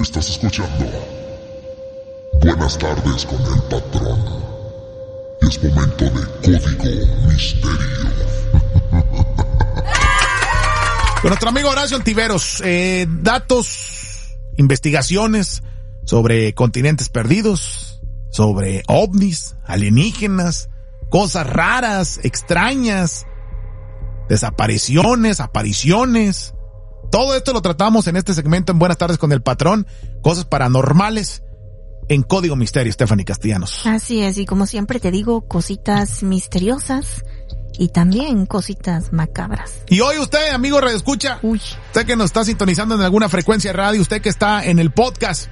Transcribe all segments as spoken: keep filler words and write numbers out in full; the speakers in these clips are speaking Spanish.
Estás escuchando Buenas tardes con el patrón. Y es momento de Código Misterio. Con nuestro amigo Horacio Ontiveros, eh, datos, investigaciones sobre continentes perdidos, sobre ovnis, alienígenas, cosas raras, extrañas, desapariciones, apariciones. Todo esto lo tratamos en este segmento en Buenas tardes con el patrón, cosas paranormales en Código Misterio, Stephanie Castellanos. Así es, y como siempre te digo, cositas misteriosas y también cositas macabras. Y hoy usted, amigo Radio Escucha, Uy. usted que nos está sintonizando en alguna frecuencia de radio, usted que está en el podcast,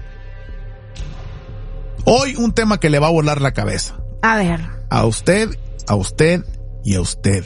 hoy un tema que le va a volar la cabeza. A ver. A usted, a usted y a usted.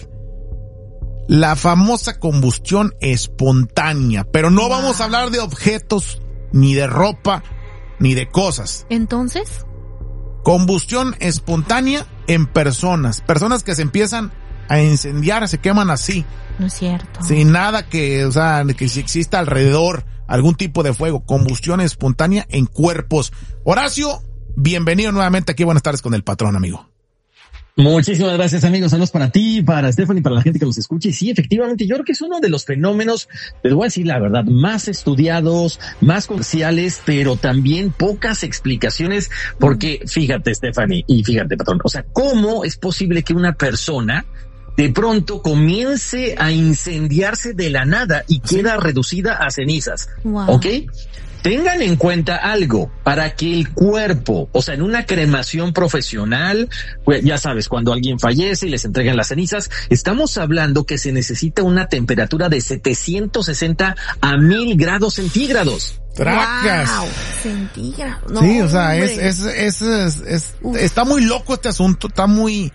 La famosa combustión espontánea, pero no wow. vamos a hablar de objetos, ni de ropa, ni de cosas. ¿Entonces? Combustión espontánea en personas, personas que se empiezan a incendiar, se queman así. No es cierto. Sin nada que, o sea, que si exista alrededor algún tipo de fuego. Combustión espontánea en cuerpos. Horacio, bienvenido nuevamente aquí. Buenas tardes con el patrón, amigo. Muchísimas gracias, amigos. Saludos para ti, para Stephanie, para la gente que nos escucha. Y sí, efectivamente, yo creo que es uno de los fenómenos, les voy a decir la verdad, más estudiados, más comerciales, pero también pocas explicaciones. Porque fíjate, Stephanie, y fíjate, patrón, o sea, ¿cómo es posible que una persona de pronto comience a incendiarse de la nada y ¿Sí? queda reducida a cenizas? Wow. ¿Ok? Tengan en cuenta algo, para que el cuerpo, o sea, en una cremación profesional, pues ya sabes, cuando alguien fallece y les entregan las cenizas, estamos hablando que se necesita una temperatura de setecientos sesenta a mil grados centígrados. ¡Tracas! Wow, centígrados. No, sí, o sea, es, es, es, es, es está muy loco este asunto, está muy,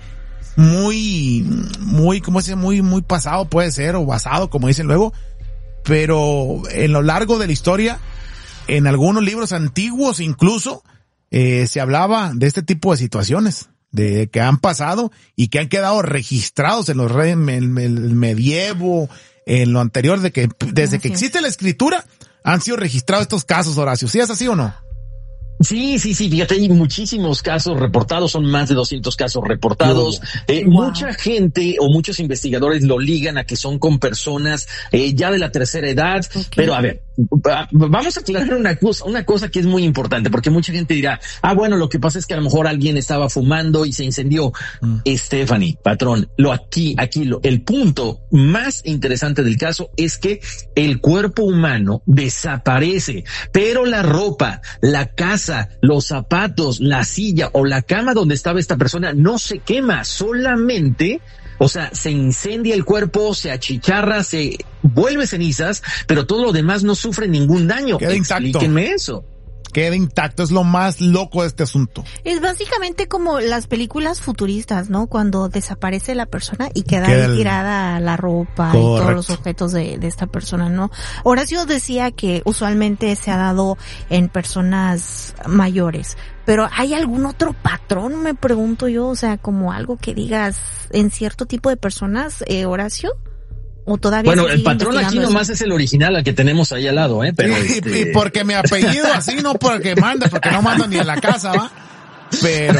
muy, muy, ¿cómo se dice? Muy, muy pasado puede ser, o basado, como dicen luego, pero en lo largo de la historia, en algunos libros antiguos incluso eh, se hablaba de este tipo de situaciones, de que han pasado y que han quedado registrados en los re, en el medievo, en lo anterior, de que desde que existe la escritura han sido registrados estos casos, Horacio. ¿Sí es así o no? Sí, sí, sí, fíjate, hay muchísimos casos reportados, son más de doscientos casos reportados. Eh, wow. Mucha gente o muchos investigadores lo ligan a que son con personas eh, ya de la tercera edad, okay. Pero a ver, vamos a aclarar una cosa, una cosa que es muy importante, porque mucha gente dirá, ah, bueno, lo que pasa es que a lo mejor alguien estaba fumando y se incendió. Mm. Stephanie, patrón, lo aquí, aquí, lo, el punto más interesante del caso es que el cuerpo humano desaparece, pero la ropa, la casa, los zapatos, la silla o la cama donde estaba esta persona no se quema, solamente, o sea, se incendia el cuerpo, se achicharra, se vuelve cenizas, pero todo lo demás no sufre ningún daño. Queda intacto. Explíquenme eso. Queda intacto, es lo más loco de este asunto. Es básicamente como las películas futuristas, ¿no? Cuando desaparece la persona y queda, queda el... tirada la ropa Correcto. Y todos los objetos de, de esta persona, ¿no? Horacio decía que usualmente se ha dado en personas mayores, pero ¿hay algún otro patrón, me pregunto yo? O sea, como algo que digas en cierto tipo de personas, eh, Horacio. ¿O todavía bueno, el patrón aquí nomás eso? Es el original al que tenemos ahí al lado, ¿eh? Pero y, este... y porque mi apellido así, no porque manda, porque no manda ni en la casa, ¿va? Pero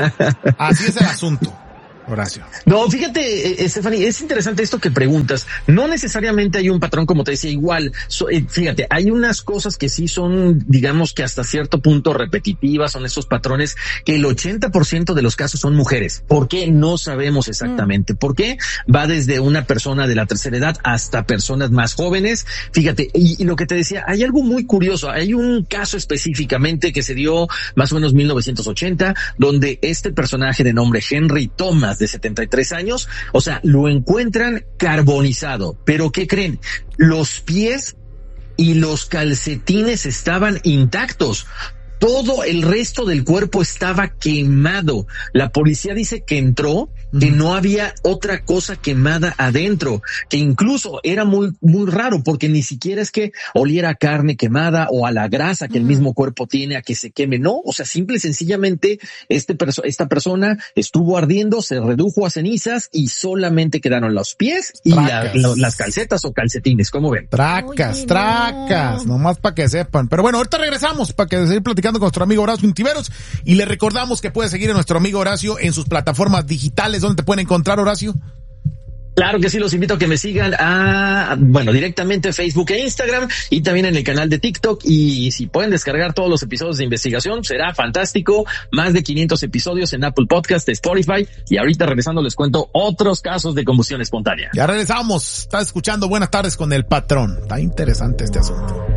así es el asunto, Horacio. No, fíjate, eh, Stephanie, es interesante esto que preguntas. No necesariamente hay un patrón, como te decía, igual. So, eh, fíjate, hay unas cosas que sí son, digamos que hasta cierto punto repetitivas, son esos patrones que el ochenta por ciento de los casos son mujeres. ¿Por qué? No sabemos exactamente. Mm. ¿Por qué? Va desde una persona de la tercera edad hasta personas más jóvenes. Fíjate, y, y lo que te decía, hay algo muy curioso. Hay un caso específicamente que se dio más o menos mil novecientos ochenta, donde este personaje de nombre Henry Thomas, de setenta y tres años, o sea, lo encuentran carbonizado. ¿Pero qué creen? Los pies y los calcetines estaban intactos. todo el resto del cuerpo estaba quemado. La policía dice que entró, que no había otra cosa quemada adentro, que incluso era muy, muy raro porque ni siquiera es que oliera a carne quemada o a la grasa que el mismo cuerpo tiene a que se queme. No, o sea, simple y sencillamente este perso- esta persona estuvo ardiendo, se redujo a cenizas y solamente quedaron los pies y la, la, las calcetas o calcetines. ¿Cómo ven? Tracas, Oye, tracas, no. nomás para que sepan. Pero bueno, ahorita regresamos para que seguir platicando con nuestro amigo Horacio Ontiveros y le recordamos que puede seguir a nuestro amigo Horacio en sus plataformas digitales. ¿Dónde te pueden encontrar, Horacio? Claro que sí, los invito a que me sigan a, bueno, directamente Facebook e Instagram y también en el canal de TikTok. Y si pueden descargar todos los episodios de investigación, será fantástico. Más de quinientos episodios en Apple Podcast, Spotify. Y ahorita regresando les cuento otros casos de combustión espontánea. Ya regresamos. Estás escuchando Buenas Tardes con el Patrón. Está interesante este asunto.